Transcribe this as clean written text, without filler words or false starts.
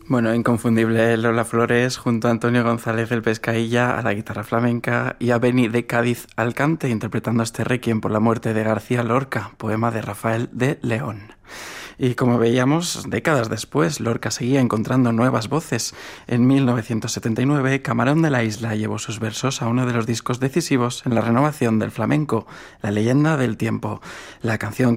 Bueno, inconfundible Lola Flores junto a Antonio González del Pescailla a la guitarra flamenca y a Beni de Cádiz al cante interpretando este Requiem por la muerte de García Lorca, poema de Rafael de León. Y como veíamos, décadas después, Lorca seguía encontrando nuevas voces. En 1979, Camarón de la Isla llevó sus versos a uno de los discos decisivos en la renovación del flamenco, La leyenda del tiempo. La canción